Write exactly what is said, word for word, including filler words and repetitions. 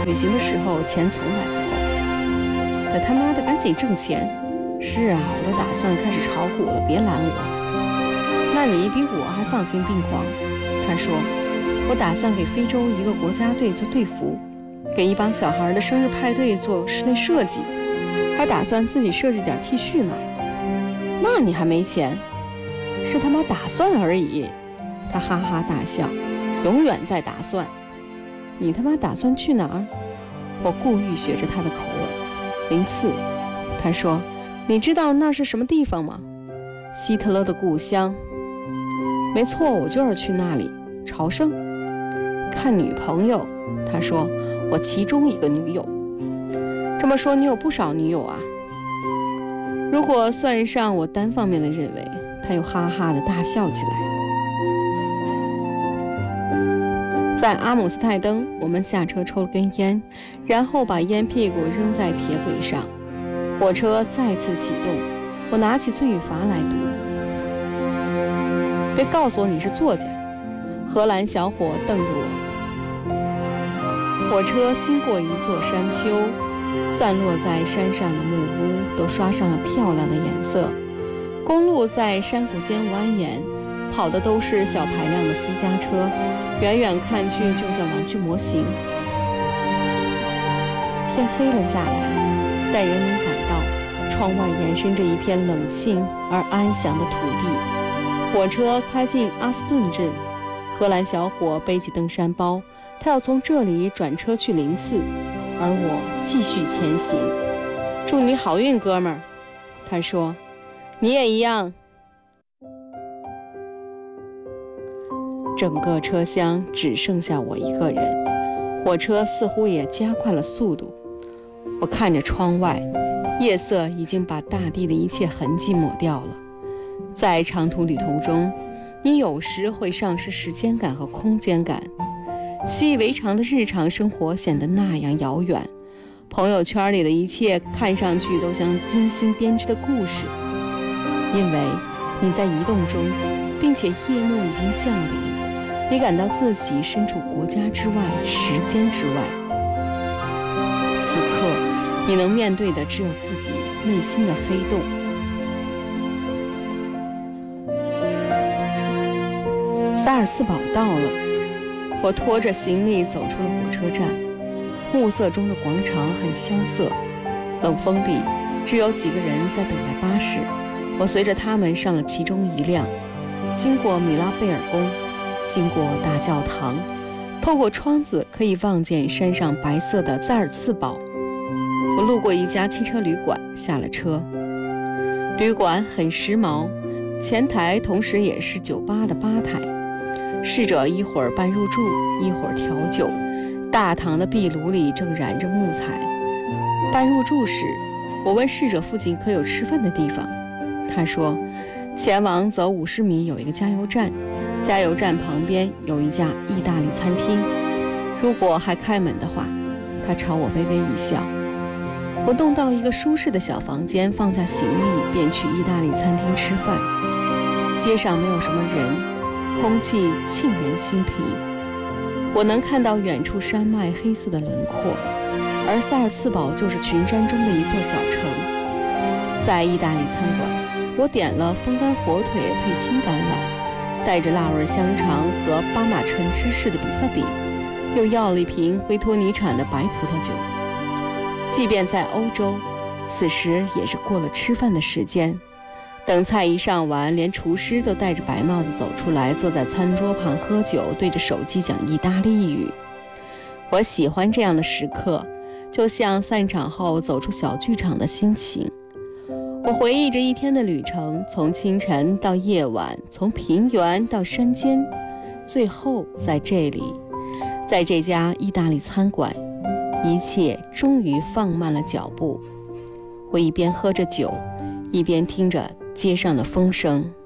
旅行的时候钱从来不够。可他妈的赶紧挣钱。是啊，我都打算开始炒股了，别拦我。那你比我还丧心病狂。他说，我打算给非洲一个国家队做队服，给一帮小孩的生日派对做室内设计，还打算自己设计点 T 恤买。那你还没钱？是他妈打算而已。他哈哈大笑，永远在打算。你他妈打算去哪儿？我故意学着他的口吻。林次。他说，你知道那是什么地方吗？希特勒的故乡。没错，我就是去那里朝圣看女朋友。他说，我其中一个女友。这么说你有不少女友啊？如果算上我单方面的认为。他又哈哈的大笑起来。在阿姆斯特登，我们下车抽了根烟，然后把烟屁股扔在铁轨上。火车再次启动，我拿起罪与罚来读。别告诉我你是作家。荷兰小伙瞪着我。火车经过一座山丘，散落在山上的木屋都刷上了漂亮的颜色。公路在山谷间蜿蜒，跑的都是小排量的私家车，远远看去就像玩具模型。天黑了下来，但仍能感到窗外延伸着一片冷清而安详的土地。火车开进阿斯顿镇，荷兰小伙背起登山包，他要从这里转车去林次，而我继续前行。祝你好运，哥们儿，他说。你也一样。整个车厢只剩下我一个人，火车似乎也加快了速度。我看着窗外，夜色已经把大地的一切痕迹抹掉了。在长途旅途中，你有时会丧失时间感和空间感，习以为常的日常生活显得那样遥远，朋友圈里的一切看上去都像精心编织的故事。因为你在移动中，并且夜幕已经降临，你感到自己身处国家之外，时间之外。此刻你能面对的只有自己内心的黑洞。萨尔茨堡到了，我拖着行李走出了火车站。暮色中的广场很萧瑟，冷风里只有几个人在等待巴士。我随着他们上了其中一辆，经过米拉贝尔宫，经过大教堂，透过窗子可以望见山上白色的萨尔茨堡。我路过一家汽车旅馆，下了车。旅馆很时髦，前台同时也是酒吧的吧台，侍者一会儿办入住，一会儿调酒。大堂的壁炉里正燃着木材。办入住时，我问侍者附近可有吃饭的地方。他说，前往走五十米有一个加油站，加油站旁边有一家意大利餐厅，如果还开门的话。他朝我微微一笑。我动到一个舒适的小房间，放下行李，便去意大利餐厅吃饭。街上没有什么人，空气沁人心脾。我能看到远处山脉黑色的轮廓，而萨尔茨堡就是群山中的一座小城。在意大利餐馆，我点了风干火腿配青橄榄，带着辣味香肠和巴马橙芝士的比萨比，又要了一瓶维托尼产的白葡萄酒。即便在欧洲，此时也是过了吃饭的时间。等菜一上完，连厨师都戴着白帽子走出来，坐在餐桌旁喝酒，对着手机讲意大利语。我喜欢这样的时刻，就像散场后走出小剧场的心情。我回忆着一天的旅程，从清晨到夜晚，从平原到山间，最后在这里，在这家意大利餐馆，一切终于放慢了脚步。我一边喝着酒，一边听着街上的风声。